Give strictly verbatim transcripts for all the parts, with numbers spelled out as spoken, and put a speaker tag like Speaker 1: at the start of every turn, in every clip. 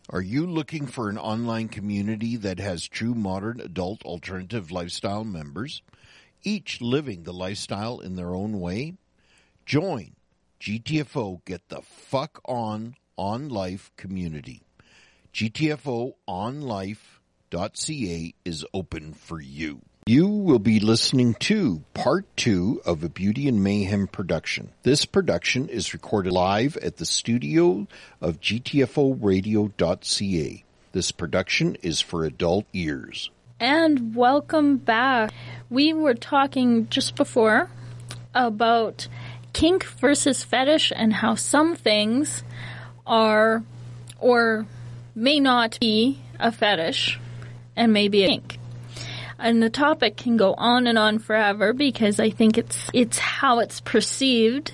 Speaker 1: Are you looking for an online community that has true modern adult alternative lifestyle members, each living the lifestyle in their own way? Join G T F O Get the Fuck On On Life community. G T F O on life dot c a is open for you. You will be listening to part two of a Beauty and Mayhem production. This production is recorded live at the studio of G T F O radio dot c a. This production is for adult ears.
Speaker 2: And welcome back. We were talking just before about kink versus fetish and how some things are or may not be a fetish and may be a kink. And the topic can go on and on forever because I think it's it's how it's perceived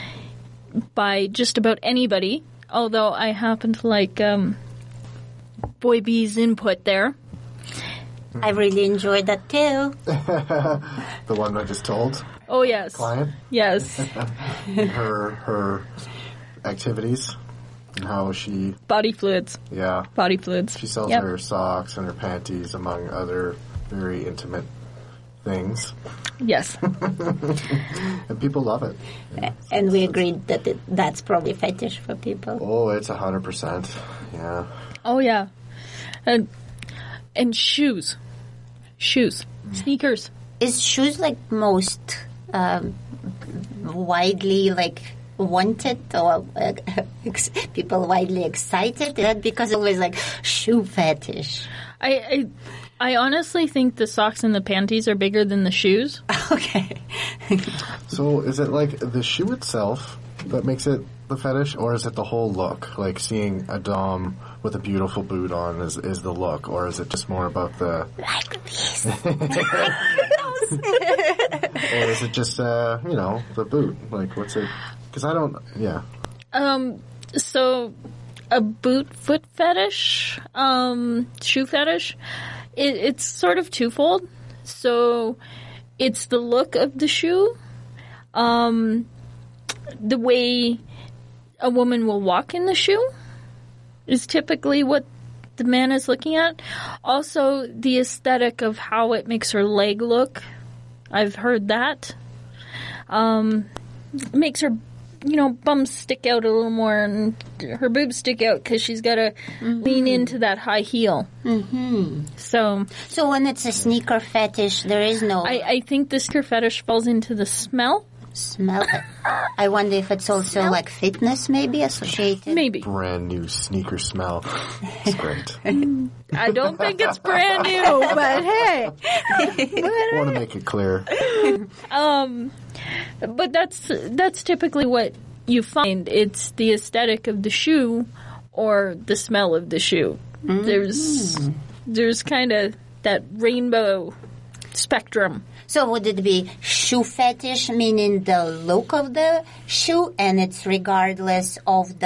Speaker 2: by just about anybody. Although I happen to like um, Boy B's input there.
Speaker 3: I really enjoyed that too.
Speaker 4: The one I just told.
Speaker 2: Oh yes.
Speaker 4: Client.
Speaker 2: Yes.
Speaker 4: her her activities and how she
Speaker 2: body fluids.
Speaker 4: Yeah.
Speaker 2: Body fluids.
Speaker 4: She sells yep. her socks and her panties among other very intimate things.
Speaker 2: Yes.
Speaker 4: And people love it.
Speaker 3: Yeah. And we agreed that it, that's probably fetish for people.
Speaker 4: Oh, it's a hundred percent. Yeah.
Speaker 2: Oh, yeah. And, and shoes. Shoes. Sneakers.
Speaker 3: Is shoes like most um, widely like wanted or uh, ex- people widely excited? Is that because it's always like shoe fetish?
Speaker 2: I... I I honestly think the socks and the panties are bigger than the shoes.
Speaker 3: Okay.
Speaker 4: So is it like the shoe itself that makes it the fetish, or is it the whole look? Like seeing a dom with a beautiful boot on is, is the look, or is it just more about the...
Speaker 3: Like this.
Speaker 4: Or is it just, uh, you know, the boot? Like, what's it... Because I don't... Yeah.
Speaker 2: Um, so a boot foot fetish, um, shoe fetish... It, it's sort of twofold. So it's the look of the shoe, um, the way a woman will walk in the shoe is typically what the man is looking at. Also, the aesthetic of how it makes her leg look. I've heard that. Um, makes her, you know, bum stick out a little more and her boobs stick out because she's got to mm-hmm. lean into that high heel.
Speaker 3: Mm-hmm.
Speaker 2: So,
Speaker 3: so when it's a sneaker fetish, there is no...
Speaker 2: I, I think the sneaker fetish falls into the smell.
Speaker 3: Smell? I wonder if it's also smell? Like fitness maybe associated?
Speaker 2: Maybe.
Speaker 4: Brand new sneaker smell. It's great.
Speaker 2: I don't think it's brand new, but hey.
Speaker 4: I want to make it clear.
Speaker 2: Um... But that's that's typically what you find. It's the aesthetic of the shoe or the smell of the shoe. Mm-hmm. There's there's kind of that rainbow spectrum.
Speaker 3: So would it be shoe fetish, meaning the look of the shoe, and it's regardless of the